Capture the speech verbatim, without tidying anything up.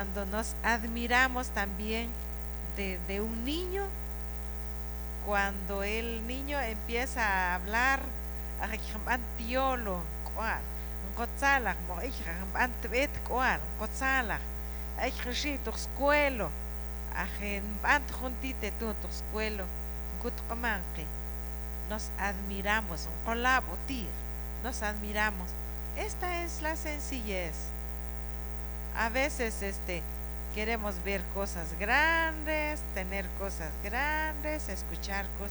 Cuando nos admiramos también de, de un niño, cuando el niño empieza a hablar, antiolo, cual, un cotzalak, mo ich antbet cual, un cotzalak, ich reshito escuelo, ajen ant juntite tu tu escuelo, gut comanque, nos admiramos, un colabo tir, nos admiramos. Esta es la sencillez. A veces este queremos ver cosas grandes, tener cosas grandes, escuchar cosas